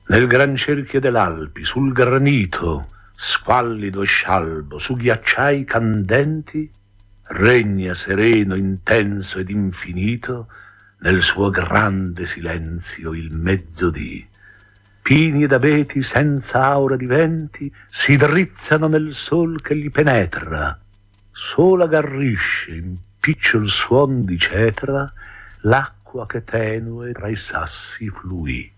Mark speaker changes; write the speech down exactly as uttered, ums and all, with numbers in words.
Speaker 1: Nel gran cerchio dell'Alpi, sul granito, squallido e scialbo, su ghiacciai candenti, regna sereno, intenso ed infinito, nel suo grande silenzio il mezzodì. Pini ed abeti senza aura di venti si drizzano nel sol che li penetra. Sola garrisce in picciol suon di cetra l'acqua che tenue tra i sassi fluì.